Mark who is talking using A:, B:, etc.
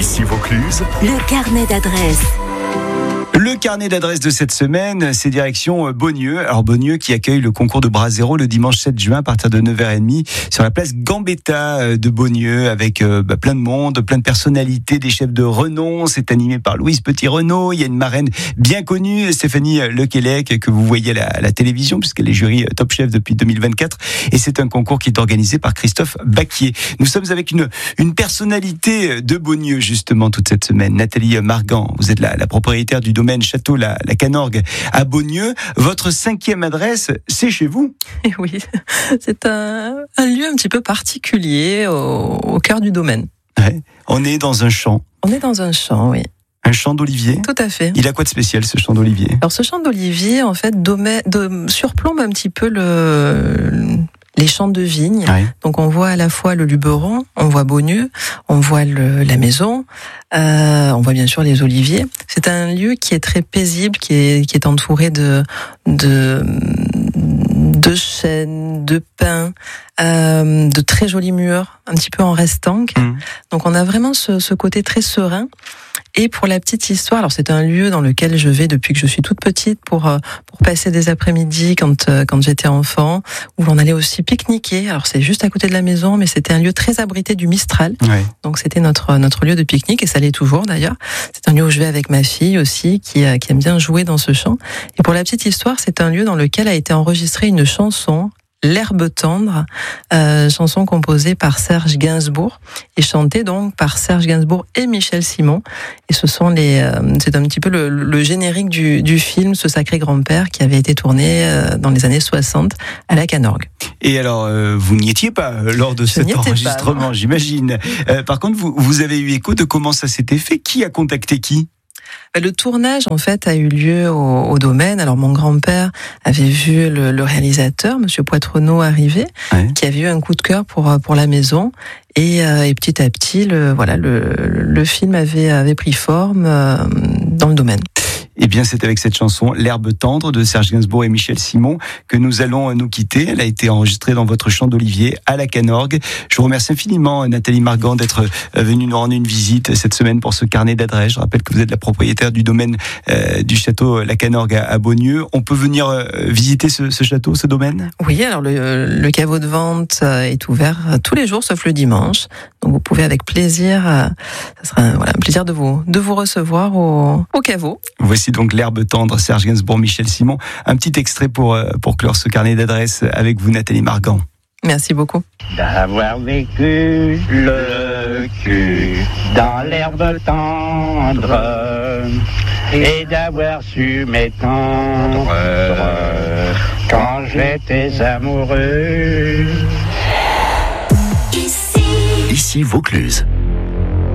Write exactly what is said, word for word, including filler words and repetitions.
A: Ici Vaucluse,
B: le carnet d'adresses.
C: Le carnet d'adresses de cette semaine, c'est direction Beaunieu. Alors Beaunieu qui accueille le concours de Brasero le dimanche sept juin à partir de neuf heures trente sur la place Gambetta de Beaunieu avec euh, bah, plein de monde, plein de personnalités, des chefs de renom. C'est animé par Louise Petit-Renaud. Il y a une marraine bien connue, Stéphanie Lequelec, que vous voyez à la, à la télévision puisqu'elle est jury Top Chef depuis deux mille vingt-quatre. Et c'est un concours qui est organisé par Christophe Baquier. Nous sommes avec une, une personnalité de Beaunieu justement toute cette semaine, Nathalie Margan. Vous êtes la, la propriétaire du domaine Château la, la Canorgue à Beaunieu. Votre cinquième adresse, c'est chez vous.
D: Et oui, c'est un, un lieu un petit peu particulier au, au cœur du domaine.
C: Ouais. On est dans un champ.
D: On est dans un champ, oui.
C: Un champ d'olivier.
D: Tout à fait.
C: Il a quoi de spécial ce champ d'olivier ?
D: Alors ce champ d'olivier, en fait, domè- de, surplombe un petit peu le... les champs de vignes.
C: Ouais.
D: Donc on voit à la fois le Luberon, on voit Beaunieu, on voit le, la maison, euh, on voit bien sûr les oliviers. C'est un lieu qui est très paisible, qui est, qui est entouré de, de, de chênes, de pins, euh, de très jolis murs, un petit peu en restanque. Mmh. Donc on a vraiment ce, ce côté très serein. Et pour la petite histoire, alors c'est un lieu dans lequel je vais depuis que je suis toute petite pour pour passer des après-midi quand quand j'étais enfant, où l'on allait aussi pique-niquer. Alors c'est juste à côté de la maison, mais c'était un lieu très abrité du Mistral. Ouais. Donc c'était notre notre lieu de pique-nique et ça l'est toujours d'ailleurs. C'est un lieu où je vais avec ma fille aussi, qui qui aime bien jouer dans ce champ. Et pour la petite histoire, c'est un lieu dans lequel a été enregistrée une chanson. L'herbe tendre, euh, chanson composée par Serge Gainsbourg et chantée donc par Serge Gainsbourg et Michel Simon. Et ce sont les, euh, c'est un petit peu le, le générique du, du film Ce sacré grand-père qui avait été tourné euh, dans les années soixante à la Canorgue.
C: Et alors, euh, vous n'y étiez pas lors de
D: Je
C: cet enregistrement,
D: pas,
C: j'imagine. Euh, par contre, vous, vous avez eu écho de comment ça s'était fait. Qui a contacté qui ?
D: Le tournage, en fait, a eu lieu au, au domaine. Alors, mon grand-père avait vu le, le réalisateur, Monsieur Poitrenaud, arriver, ouais. qui avait eu un coup de cœur pour pour la maison. Et, euh, et petit à petit, le voilà, le, le film avait avait pris forme euh, dans le domaine.
C: Eh bien, c'est avec cette chanson, L'herbe tendre de Serge Gainsbourg et Michel Simon, que nous allons nous quitter. Elle a été enregistrée dans votre champ d'olivier à la Canorgue. Je vous remercie infiniment, Nathalie Margan, d'être venue nous rendre une visite cette semaine pour ce carnet d'adresses. Je rappelle que vous êtes la propriétaire du domaine euh, du château La Canorgue à, à Beaunieu. On peut venir euh, visiter ce, ce château, ce domaine ?
D: Oui, alors le, le caveau de vente est ouvert tous les jours, sauf le dimanche. Donc vous pouvez avec plaisir, euh, ça sera un, voilà, un plaisir de vous, de vous recevoir au, au caveau.
C: Voici donc L'herbe tendre, Serge Gainsbourg, Michel Simon. Un petit extrait pour, pour clore ce carnet d'adresses avec vous, Nathalie Margan.
D: Merci beaucoup.
E: D'avoir vécu le cul dans l'herbe tendre et d'avoir su m'étendre quand j'étais amoureux.
A: Ici Vaucluse.